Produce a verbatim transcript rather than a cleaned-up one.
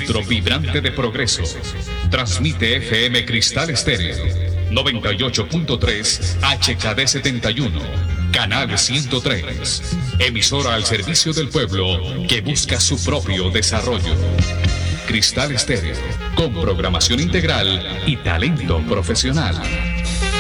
Centro Vibrante de Progreso. Transmite F M Cristal Estéreo, noventa y ocho punto tres H K D setenta y uno, Canal ciento tres. Emisora al servicio del pueblo que busca su propio desarrollo. Cristal Estéreo, con programación integral y talento profesional.